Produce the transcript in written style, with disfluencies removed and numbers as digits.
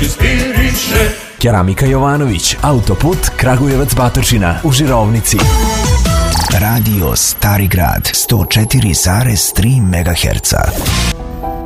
inspiriše. Keramika Jovanović, autoput Kragujevac Batočina u Žirovnici. Radio Stari Grad 104,3 MHz.